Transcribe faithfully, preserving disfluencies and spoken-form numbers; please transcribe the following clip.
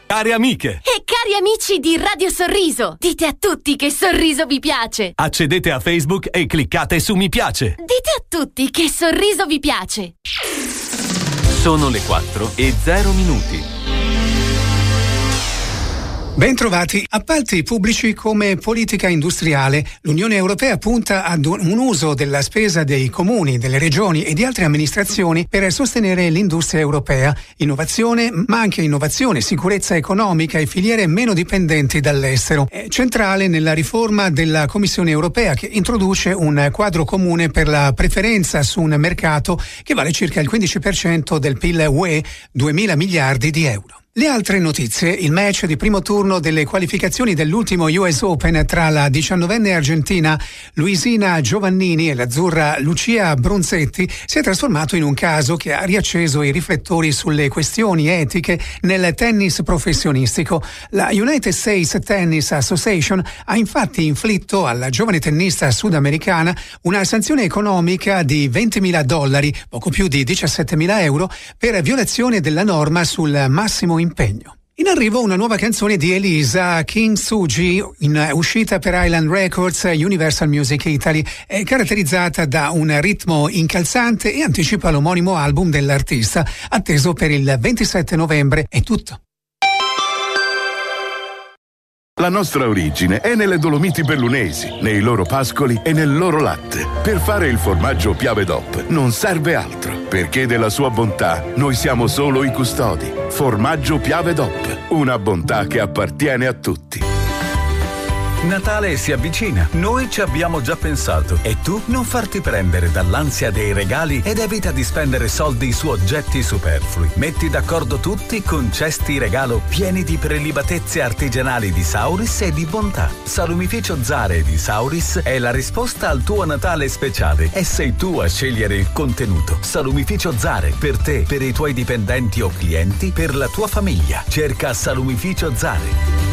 Care amiche e cari amici di Radio Sorriso, dite a tutti che Sorriso vi piace. Accedete a Facebook e cliccate su mi piace. Dite a tutti che Sorriso vi piace. Sono le quattro e zero minuti. Bentrovati. Appalti pubblici come politica industriale. L'Unione Europea punta ad un uso della spesa dei comuni, delle regioni e di altre amministrazioni per sostenere l'industria europea. Innovazione, ma anche innovazione, sicurezza economica e filiere meno dipendenti dall'estero. È centrale nella riforma della Commissione Europea che introduce un quadro comune per la preferenza su un mercato che vale circa il quindici per cento del P I L U E, duemila miliardi di euro. Le altre notizie: il match di primo turno delle qualificazioni dell'ultimo U S Open tra la diciannovenne argentina Luisina Giovannini e l'azzurra Lucia Bronzetti si è trasformato in un caso che ha riacceso i riflettori sulle questioni etiche nel tennis professionistico. La United States Tennis Association ha infatti inflitto alla giovane tennista sudamericana una sanzione economica di ventimila dollari, poco più di diciassettemila euro, per violazione della norma sul massimo impegno. In arrivo una nuova canzone di Elisa, King Suji, in uscita per Island Records Universal Music Italy. È caratterizzata da un ritmo incalzante e anticipa l'omonimo album dell'artista, atteso per il ventisette novembre. È tutto. La nostra origine è nelle Dolomiti Bellunesi, nei loro pascoli e nel loro latte. Per fare il formaggio Piave D O P non serve altro, perché della sua bontà noi siamo solo i custodi. Formaggio Piave D O P, una bontà che appartiene a tutti. Natale si avvicina, noi ci abbiamo già pensato e tu non farti prendere dall'ansia dei regali ed evita di spendere soldi su oggetti superflui. Metti d'accordo tutti con cesti regalo pieni di prelibatezze artigianali di Sauris e di bontà. Salumificio Zare di Sauris è la risposta al tuo Natale speciale e sei tu a scegliere il contenuto. Salumificio Zare, per te, per i tuoi dipendenti o clienti, per la tua famiglia. Cerca Salumificio Zare.